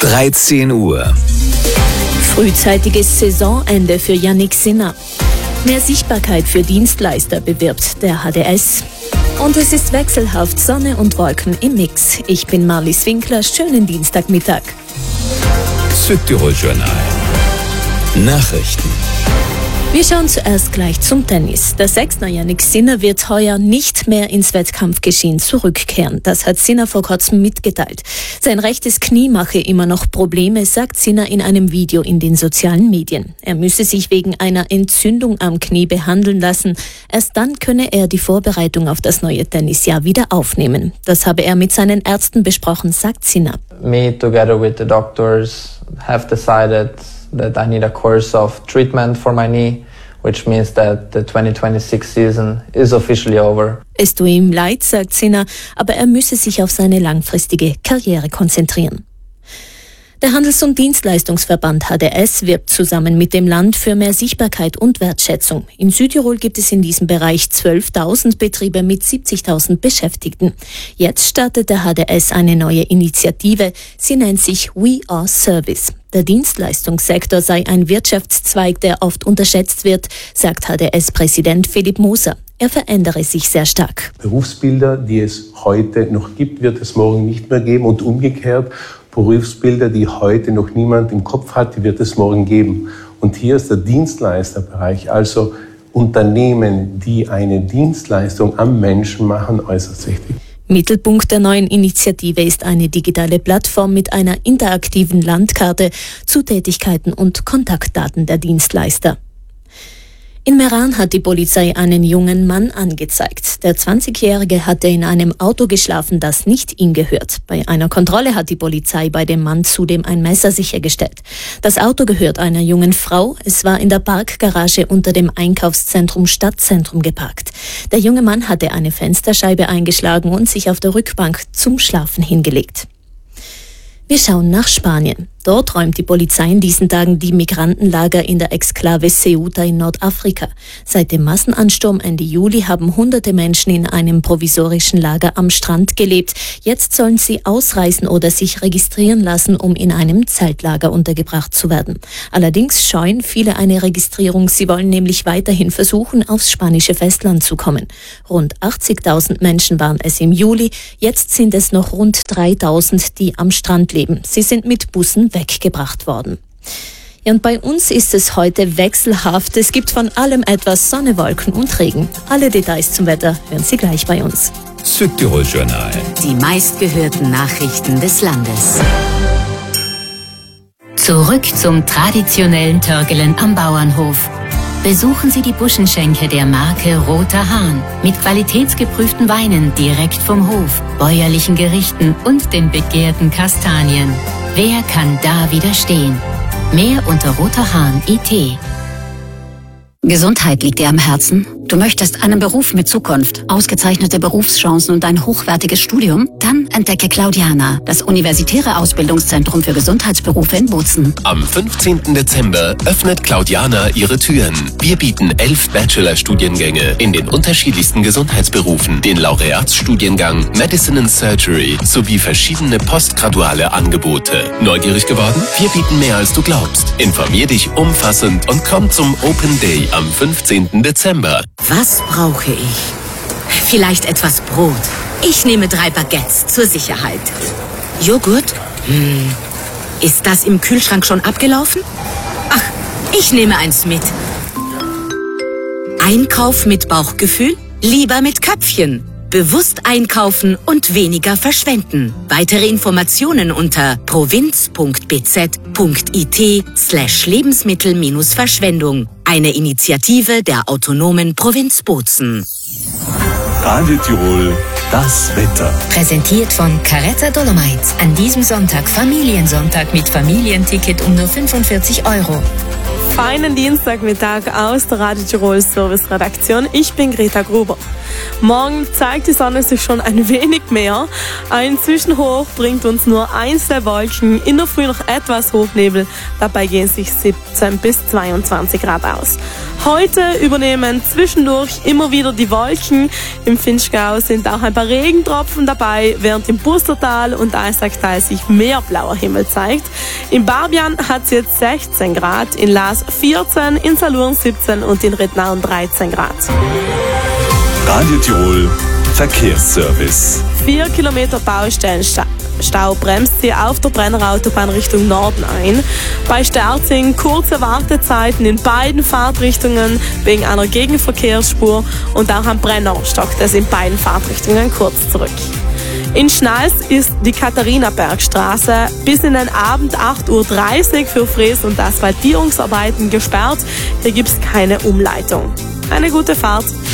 13 Uhr. Frühzeitiges Saisonende für Jannik Sinner. Mehr Sichtbarkeit für Dienstleister bewirbt der HDS. Und es ist wechselhaft Sonne und Wolken im Mix. Ich bin Marlies Winkler, schönen Dienstagmittag. Südtirol Journal. Nachrichten. Wir schauen zuerst gleich zum Tennis. Der Sechsner Jannik Sinner wird heuer nicht mehr ins Wettkampfgeschehen zurückkehren. Das hat Sinner vor kurzem mitgeteilt. Sein rechtes Knie mache immer noch Probleme, sagt Sinner in einem Video in den sozialen Medien. Er müsse sich wegen einer Entzündung am Knie behandeln lassen. Erst dann könne er die Vorbereitung auf das neue Tennisjahr wieder aufnehmen. Das habe er mit seinen Ärzten besprochen, sagt Sinner. Me together with the doctors have decided that I need a course of treatment for my knee, which means that the 2026 season is officially over. Es tue ihm leid, sagt Sinner, aber er müsse sich auf seine langfristige Karriere konzentrieren. Der Handels- und Dienstleistungsverband HDS wirbt zusammen mit dem Land für mehr Sichtbarkeit und Wertschätzung. In Südtirol gibt es in diesem Bereich 12.000 Betriebe mit 70.000 Beschäftigten. Jetzt startet der HDS eine neue Initiative. Sie nennt sich We Are Service. Der Dienstleistungssektor sei ein Wirtschaftszweig, der oft unterschätzt wird, sagt HDS-Präsident Philipp Moser. Er verändere sich sehr stark. Berufsbilder, die es heute noch gibt, wird es morgen nicht mehr geben und umgekehrt. Berufsbilder, die heute noch niemand im Kopf hat, die wird es morgen geben. Und hier ist der Dienstleisterbereich, also Unternehmen, die eine Dienstleistung am Menschen machen, äußerst wichtig. Mittelpunkt der neuen Initiative ist eine digitale Plattform mit einer interaktiven Landkarte zu Tätigkeiten und Kontaktdaten der Dienstleister. In Meran hat die Polizei einen jungen Mann angezeigt. Der 20-Jährige hatte in einem Auto geschlafen, das nicht ihm gehört. Bei einer Kontrolle hat die Polizei bei dem Mann zudem ein Messer sichergestellt. Das Auto gehört einer jungen Frau. Es war in der Parkgarage unter dem Einkaufszentrum Stadtzentrum geparkt. Der junge Mann hatte eine Fensterscheibe eingeschlagen und sich auf der Rückbank zum Schlafen hingelegt. Wir schauen nach Spanien. Dort räumt die Polizei in diesen Tagen die Migrantenlager in der Exklave Ceuta in Nordafrika. Seit dem Massenansturm Ende Juli haben hunderte Menschen in einem provisorischen Lager am Strand gelebt. Jetzt sollen sie ausreisen oder sich registrieren lassen, um in einem Zeltlager untergebracht zu werden. Allerdings scheuen viele eine Registrierung. Sie wollen nämlich weiterhin versuchen, aufs spanische Festland zu kommen. Rund 80.000 Menschen waren es im Juli. Jetzt sind es noch rund 3.000, die am Strand leben. Sie sind mit Bussen weggebracht worden. Ja, und bei uns ist es heute wechselhaft. Es gibt von allem etwas: Sonne, Wolken und Regen. Alle Details zum Wetter hören Sie gleich bei uns. Südtirol Journal. Die meistgehörten Nachrichten des Landes. Zurück zum traditionellen Törgelen am Bauernhof. Besuchen Sie die Buschenschenke der Marke Roter Hahn mit qualitätsgeprüften Weinen direkt vom Hof, bäuerlichen Gerichten und den begehrten Kastanien. Wer kann da widerstehen? Mehr unter roterhahn.it. Gesundheit liegt dir am Herzen? Du möchtest einen Beruf mit Zukunft, ausgezeichnete Berufschancen und ein hochwertiges Studium? Dann entdecke Claudiana, das universitäre Ausbildungszentrum für Gesundheitsberufe in Bozen. Am 15. Dezember öffnet Claudiana ihre Türen. Wir bieten 11 Bachelor-Studiengänge in den unterschiedlichsten Gesundheitsberufen, den Laureatsstudiengang Medicine and Surgery sowie verschiedene postgraduale Angebote. Neugierig geworden? Wir bieten mehr, als du glaubst. Informier dich umfassend und komm zum Open Day am 15. Dezember. Was brauche ich? Vielleicht etwas Brot. Ich nehme 3 Baguettes zur Sicherheit. Joghurt? Ist das im Kühlschrank schon abgelaufen? Ach, ich nehme eins mit. Einkauf mit Bauchgefühl? Lieber mit Köpfchen. Bewusst einkaufen und weniger verschwenden. Weitere Informationen unter provinz.bz.it/Lebensmittel-Verschwendung. Eine Initiative der autonomen Provinz Bozen. Radio Tirol, das Wetter. Präsentiert von Caretta Dolomites. An diesem Sonntag Familiensonntag mit Familienticket um nur 45 €. Feinen Dienstagmittag aus der Radio Tirol Service Redaktion. Ich bin Greta Gruber. Morgen zeigt die Sonne sich schon ein wenig mehr. Ein Zwischenhoch bringt uns nur einzelne Wolken. In der Früh noch etwas Hochnebel. Dabei gehen sich 17 bis 22 Grad aus. Heute übernehmen zwischendurch immer wieder die Wolken. Im Vinschgau sind auch ein paar Regentropfen dabei, während im Pustertal und Eisacktal sich mehr blauer Himmel zeigt. In Barbian hat es jetzt 16 Grad, in Laas 14, in Salurn 17 und in Rittnauen 13 Grad. Radio Tirol Verkehrsservice. 4 Kilometer Baustellenstau bremst sie auf der Brenner Autobahn Richtung Norden ein. Bei Sterzing kurze Wartezeiten in beiden Fahrtrichtungen wegen einer Gegenverkehrsspur und auch am Brenner stockt es in beiden Fahrtrichtungen kurz zurück. In Schnals ist die Katharinabergstraße bis in den Abend 8:30 Uhr für Fräs- und Asphaltierungsarbeiten gesperrt. Hier gibt es keine Umleitung. Eine gute Fahrt.